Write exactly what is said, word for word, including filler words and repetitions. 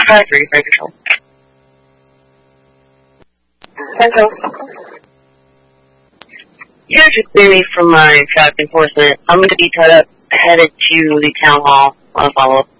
five three, Fire Patrol. Central. You guys should clear me from my traffic enforcement. I'm going to be tied up, headed to the town hall on a follow-up.